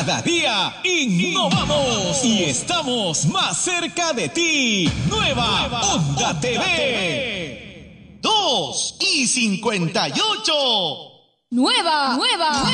Cada día innovamos y estamos más cerca de ti. Nueva Onda TV. 2:58. Nueva.